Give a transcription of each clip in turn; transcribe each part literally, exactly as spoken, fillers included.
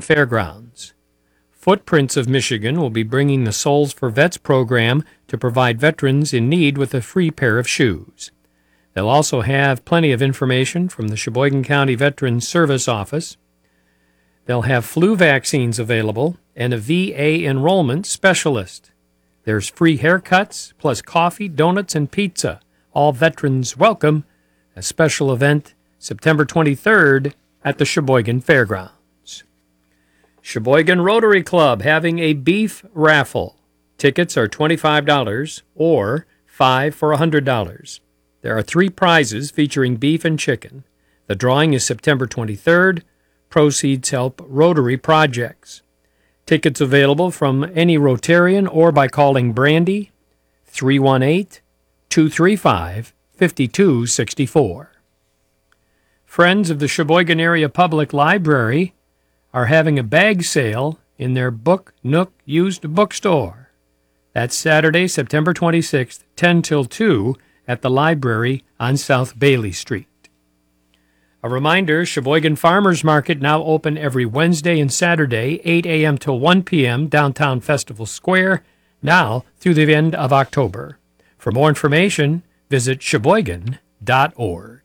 Fairgrounds. Footprints of Michigan will be bringing the Souls for Vets program to provide veterans in need with a free pair of shoes. They'll also have plenty of information from the Sheboygan County Veterans Service Office. They'll have flu vaccines available and a V A enrollment specialist. There's free haircuts, plus coffee, donuts, and pizza. All veterans welcome. A special event September twenty-third at the Sheboygan Fairgrounds. Sheboygan Rotary Club having a beef raffle. Tickets are twenty-five dollars or five for one hundred dollars. There are three prizes featuring beef and chicken. The drawing is September twenty-third. Proceeds help Rotary projects. Tickets available from any Rotarian or by calling Brandy three one eight, two three five, five two six four. Friends of the Sheboygan Area Public Library are having a bag sale in their Book Nook used bookstore. That's Saturday, September twenty-sixth, ten till two at the library on South Bailey Street. A reminder, Sheboygan Farmers Market now open every Wednesday and Saturday, eight a.m. till one p.m. downtown Festival Square, now through the end of October. For more information, visit sheboygan dot org.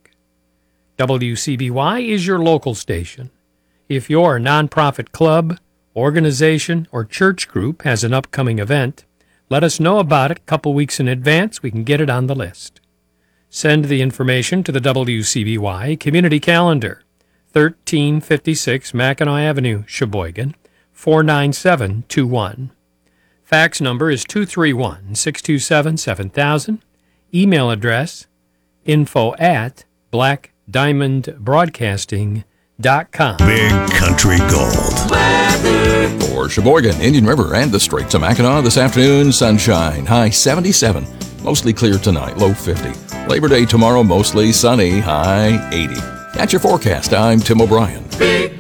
W C B Y is your local station. If your nonprofit club, organization, or church group has an upcoming event, let us know about it a couple weeks in advance. We can get it on the list. Send the information to the W C B Y Community Calendar, thirteen fifty-six Mackinac Avenue, Sheboygan, four nine seven two one. Fax number is two three one, six two seven, seven thousand. Email address, info at black diamond broadcasting dot com. Big Country Gold. Weather. For Sheboygan, Indian River, and the Straits of Mackinac this afternoon, sunshine, high seventy-seven. Mostly clear tonight, low fifty. Labor Day tomorrow, mostly sunny, high eighty. At your forecast, I'm Tim O'Brien. Big